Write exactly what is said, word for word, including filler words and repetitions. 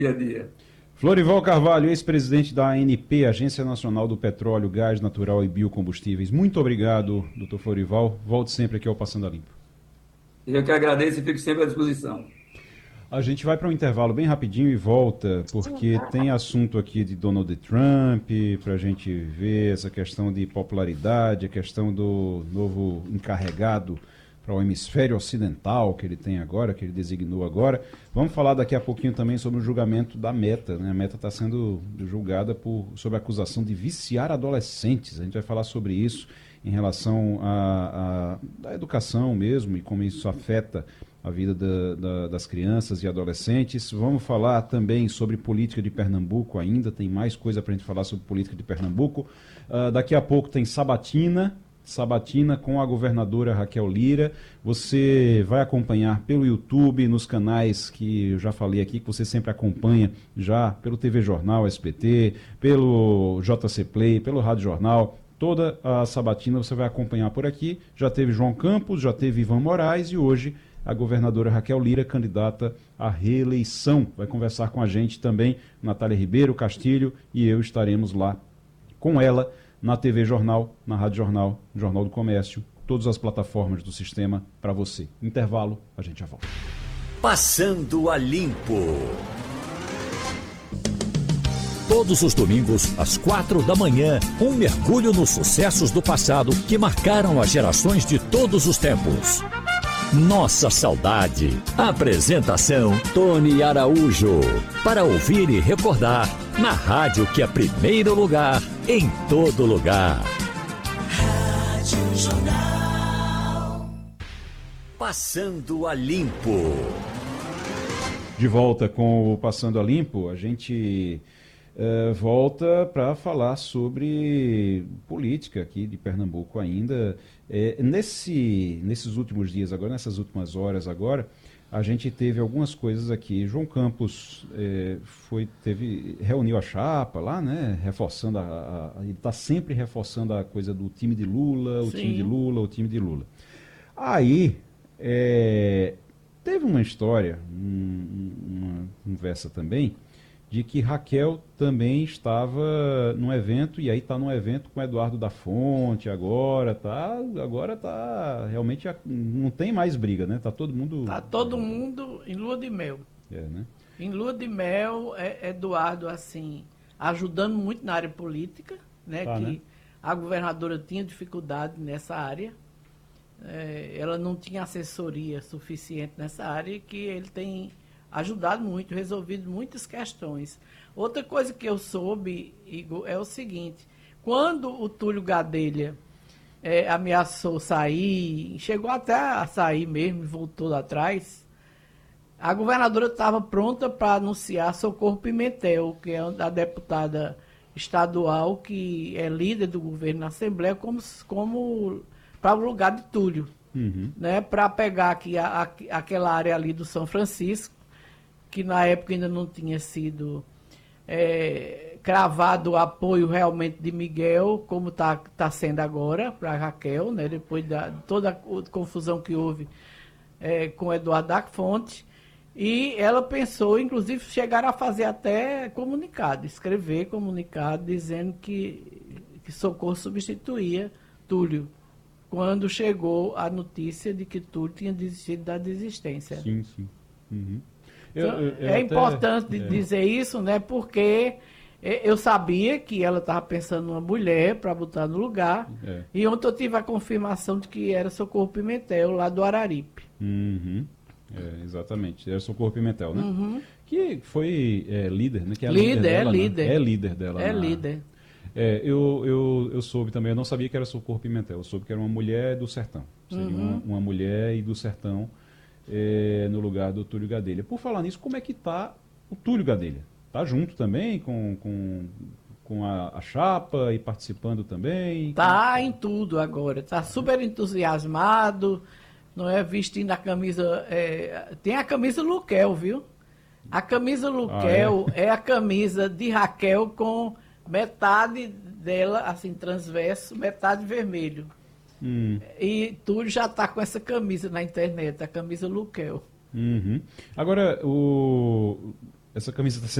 dia a dia. Florival Carvalho, ex-presidente da A N P, Agência Nacional do Petróleo, Gás Natural e Biocombustíveis. Muito obrigado, doutor Florival. Volte sempre aqui ao Passando a Limpo. Eu que agradeço e fico sempre à disposição. A gente vai para um intervalo bem rapidinho e volta, porque tem assunto aqui de Donald Trump, para a gente ver essa questão de popularidade, a questão do novo encarregado para o hemisfério ocidental que ele tem agora, que ele designou agora. Vamos falar daqui a pouquinho também sobre o julgamento da Meta, né? A Meta está sendo julgada por, sobre a acusação de viciar adolescentes. A gente vai falar sobre isso em relação à educação mesmo e como isso afeta a vida da, da, das crianças e adolescentes. Vamos falar também sobre política de Pernambuco ainda, tem mais coisa para a gente falar sobre política de Pernambuco. Uh, daqui a pouco tem Sabatina, Sabatina com a governadora Raquel Lira. Você vai acompanhar pelo YouTube, nos canais que eu já falei aqui, que você sempre acompanha já pelo T V Jornal, S B T, pelo J C Play, pelo Rádio Jornal. Toda a Sabatina você vai acompanhar por aqui. Já teve João Campos, já teve Ivan Moraes e hoje a governadora Raquel Lira, candidata à reeleição. Vai conversar com a gente também, Natália Ribeiro Castilho, e eu estaremos lá com ela na T V Jornal, na Rádio Jornal, Jornal do Comércio, todas as plataformas do sistema para você. Intervalo, a gente já volta. Passando a Limpo. Todos os domingos, às quatro da manhã, um mergulho nos sucessos do passado que marcaram as gerações de todos os tempos. Nossa Saudade. Apresentação Tony Araújo. Para ouvir e recordar, na rádio que é primeiro lugar, em todo lugar. Rádio Jornal. Passando a Limpo. De volta com o Passando a Limpo, a gente uh, volta para falar sobre política aqui de Pernambuco ainda. É, nesse, nesses últimos dias agora, nessas últimas horas agora, a gente teve algumas coisas aqui. João Campos é, foi, teve, reuniu a chapa lá, né? Reforçando a, a ele está sempre reforçando a coisa do time de Lula, o Sim. time de Lula, o time de Lula. Aí é, teve uma história, um, uma conversa também, de que Raquel também estava num evento, e aí está num evento com Eduardo da Fonte agora, tá, agora tá, realmente não tem mais briga, né? Tá todo mundo... Tá todo mundo em lua de mel. É, né? Em lua de mel, é, Eduardo, assim, ajudando muito na área política, né? Tá, que né? A governadora tinha dificuldade nessa área, é, ela não tinha assessoria suficiente nessa área, que ele tem ajudado muito, resolvido muitas questões. Outra coisa que eu soube, Igor, é o seguinte: quando o Túlio Gadelha é, ameaçou sair, chegou até a sair mesmo, voltou lá atrás, a governadora estava pronta para anunciar Socorro Pimentel, que é a deputada estadual que é líder do governo na Assembleia, como, como para o lugar de Túlio, uhum. né, para pegar aqui a, a, aquela área ali do São Francisco, que na época ainda não tinha sido é, cravado o apoio realmente de Miguel, como está tá sendo agora para Raquel, né, depois da toda a confusão que houve é, com Eduardo da Fonte. E ela pensou, inclusive, chegar a fazer até comunicado, escrever comunicado, dizendo que, que Socorro substituía Túlio, quando chegou a notícia de que Túlio tinha desistido da desistência. Sim, sim. Uhum. Eu, eu, eu é até, importante é. dizer isso, né? Porque eu sabia que ela estava pensando numa mulher para botar no lugar. É. E ontem eu tive a confirmação de que era Socorro Pimentel, lá do Araripe. Uhum. É, exatamente. Era Socorro Pimentel, né? Uhum. Que foi é, líder, né? Que é líder, líder dela, é líder. Né? É líder dela. É na... líder. É, eu, eu, eu soube também, eu não sabia que era Socorro Pimentel. Eu soube que era uma mulher do sertão. Seria uhum. uma, uma mulher e do sertão. É, no lugar do Túlio Gadelha. Por falar nisso, como é que está o Túlio Gadelha? Está junto também com, com, com a, a chapa e participando também? Está em tudo agora. Está super entusiasmado, não é? Vestindo a camisa... É, tem a camisa Luquel, viu? A camisa Luquel ah, é? é a camisa de Raquel com metade dela, assim, transverso, metade vermelho. Hum. E Túlio já está com essa camisa na internet, a camisa Luquel. Uhum. Agora, o... Essa camisa está